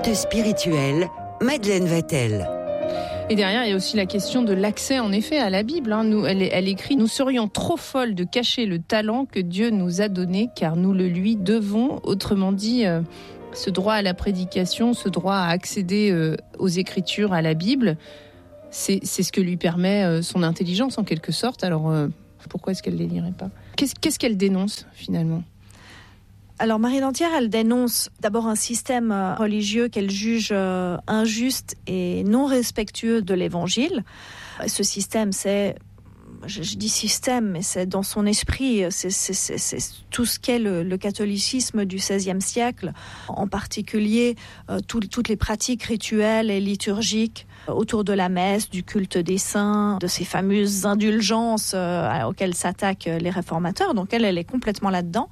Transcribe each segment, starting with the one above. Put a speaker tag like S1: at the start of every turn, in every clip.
S1: culte spirituel, Madeleine Vatel.
S2: Et derrière, il y a aussi la question de l'accès, en effet, à la Bible. Elle écrit « Nous serions trop folles de cacher le talent que Dieu nous a donné, car nous le lui devons. » Autrement dit, ce droit à la prédication, ce droit à accéder aux Écritures, à la Bible, c'est ce que lui permet son intelligence, en quelque sorte. Alors, pourquoi est-ce qu'elle ne les lirait pas ? Qu'est-ce qu'elle dénonce, finalement ?
S3: Alors Marie Dantière, elle dénonce d'abord un système religieux qu'elle juge injuste et non respectueux de l'Évangile. Ce système, je dis système, mais c'est dans son esprit, c'est tout ce qu'est le catholicisme du XVIe siècle, en particulier toutes les pratiques rituelles et liturgiques autour de la messe, du culte des saints, de ces fameuses indulgences auxquelles s'attaquent les réformateurs. Donc elle est complètement là-dedans.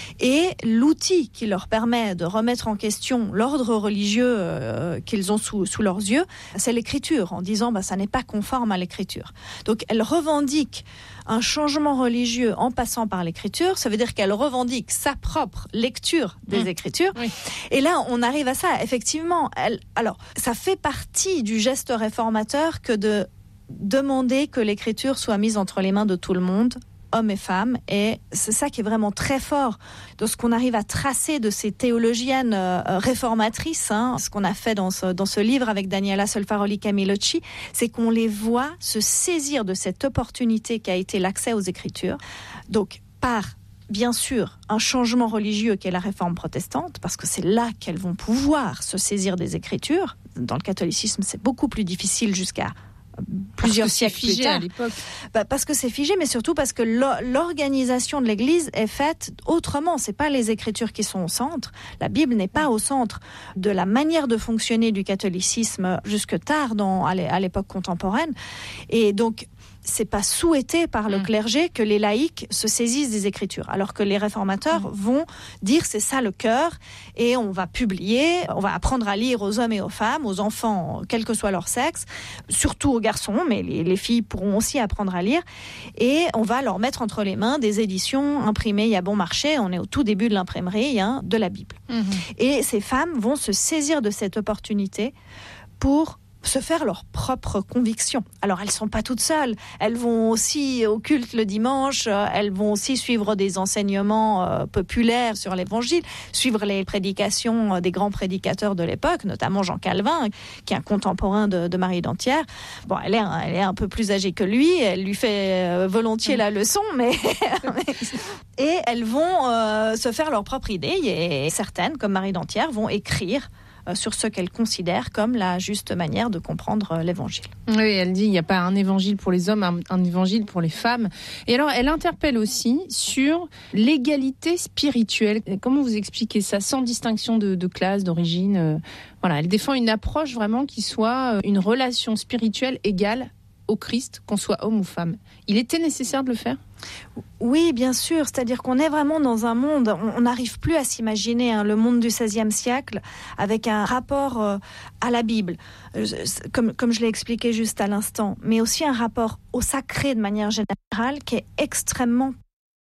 S3: Et l'outil qui leur permet de remettre en question l'ordre religieux qu'ils ont sous leurs yeux, c'est l'écriture, en disant ça n'est pas conforme à l'écriture. Donc elle revendique un changement religieux en passant par l'écriture. Ça veut dire qu'elle revendique sa propre lecture des Écritures. Oui. Et là, on arrive à ça. Effectivement, alors, ça fait partie du geste réformateur que de demander que l'Écriture soit mise entre les mains de tout le monde, hommes et femmes, et c'est ça qui est vraiment très fort de ce qu'on arrive à tracer de ces théologiennes réformatrices, ce qu'on a fait dans ce livre avec Daniela Solfaroli Camilocci, c'est qu'on les voit se saisir de cette opportunité qu'a été l'accès aux Écritures, donc par bien sûr un changement religieux qu'est la réforme protestante, parce que c'est là qu'elles vont pouvoir se saisir des Écritures. Dans le catholicisme, c'est beaucoup plus difficile jusqu'à plusieurs siècles plus tard. À l'époque. Parce que c'est figé, mais surtout parce que l'organisation de l'Église est faite autrement. C'est pas les Écritures qui sont au centre. La Bible n'est pas au centre de la manière de fonctionner du catholicisme jusque tard à l'époque contemporaine. Et donc, c'est pas souhaité par le clergé que les laïcs se saisissent des Écritures, alors que les réformateurs vont dire c'est ça le cœur, et on va publier, on va apprendre à lire aux hommes et aux femmes, aux enfants, quel que soit leur sexe, surtout aux garçons, mais les filles pourront aussi apprendre à lire, et on va leur mettre entre les mains des éditions imprimées à bon marché. On est au tout début de l'imprimerie de la Bible. Et ces femmes vont se saisir de cette opportunité pour se faire leur propre conviction. Alors, elles ne sont pas toutes seules. Elles vont aussi au culte le dimanche, elles vont aussi suivre des enseignements populaires sur l'Évangile, suivre les prédications des grands prédicateurs de l'époque, notamment Jean Calvin, qui est un contemporain de Marie Dantière. Bon, elle est un peu plus âgée que lui, elle lui fait volontiers la leçon, mais... Et elles vont se faire leur propre idée, et certaines, comme Marie Dantière, vont écrire sur ce qu'elle considère comme la juste manière de comprendre l'Évangile.
S2: Oui, elle dit il n'y a pas un évangile pour les hommes, un évangile pour les femmes. Et alors, elle interpelle aussi sur l'égalité spirituelle. Comment vous expliquez ça, sans distinction de classe, d'origine Voilà, elle défend une approche vraiment qui soit une relation spirituelle égale au Christ, qu'on soit homme ou femme. Il était nécessaire de le faire ?
S3: Oui, bien sûr. C'est-à-dire qu'on est vraiment dans un monde, on n'arrive plus à s'imaginer le monde du XVIe siècle avec un rapport à la Bible, comme je l'ai expliqué juste à l'instant, mais aussi un rapport au sacré de manière générale qui est extrêmement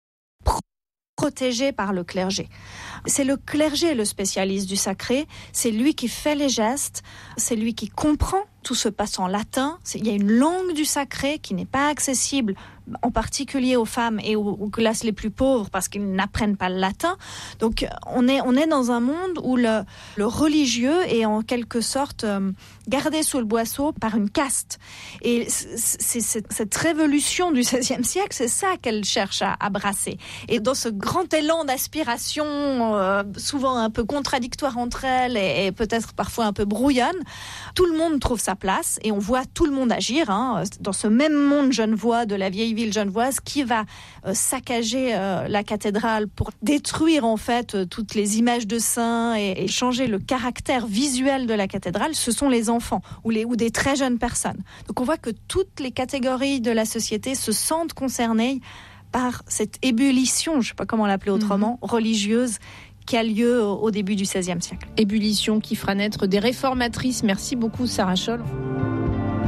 S3: protégé par le clergé. C'est le clergé le spécialiste du sacré, c'est lui qui fait les gestes, c'est lui qui comprend, tout se passe en latin, il y a une langue du sacré qui n'est pas accessible en particulier aux femmes et aux classes les plus pauvres parce qu'ils n'apprennent pas le latin. Donc on est dans un monde où le religieux est en quelque sorte gardé sous le boisseau par une caste. Et c'est cette révolution du XVIe siècle, c'est ça qu'elle cherche à brasser. Et dans ce grand élan d'aspiration, souvent un peu contradictoire entre elles et peut-être parfois un peu brouillonne, tout le monde trouve sa place et on voit tout le monde agir dans ce même monde genevois de la vieille ville genevoise qui va saccager la cathédrale pour détruire en fait toutes les images de saints et changer le caractère visuel de la cathédrale. Ce sont les enfants ou des très jeunes personnes. Donc on voit que toutes les catégories de la société se sentent concernées par cette ébullition, je ne sais pas comment l'appeler autrement, religieuse qui a lieu au début du XVIe siècle.
S2: Ébullition qui fera naître des réformatrices. Merci beaucoup Sarah Scholl.